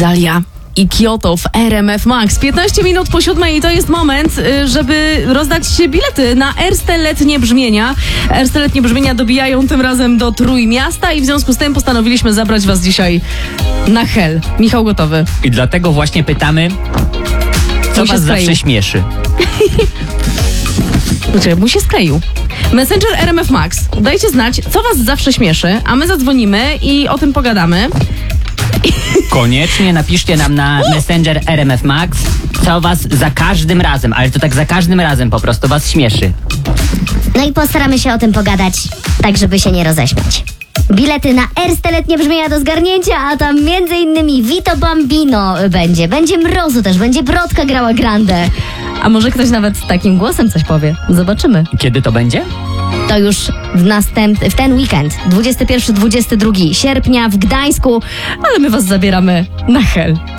Zalia i Kyoto w RMF Max. 15 minut po 7 i to jest moment, żeby rozdać bilety na Erste Letnie Brzmienia. Erste Letnie Brzmienia dobijają tym razem do Trójmiasta i w związku z tym postanowiliśmy zabrać was dzisiaj na Hel. Michał gotowy? I dlatego właśnie pytamy, co was zawsze śmieszy? Mój się skleił. Messenger RMF Max. Dajcie znać, co was zawsze śmieszy, a my zadzwonimy i o tym pogadamy. Koniecznie napiszcie nam na Messenger RMF Max, co was za każdym razem, ale to tak za każdym razem po prostu was śmieszy. No i postaramy się o tym pogadać, tak żeby się nie roześmiać. Bilety na Erste Letnie Brzmienia do zgarnięcia, a tam m.in. Vito Bambino będzie Mrozu też, będzie Brodka grała Grande. A może ktoś nawet takim głosem coś powie. Zobaczymy. Kiedy to będzie? To już w ten weekend, 21-22 sierpnia w Gdańsku, ale my was zabieramy na Hel.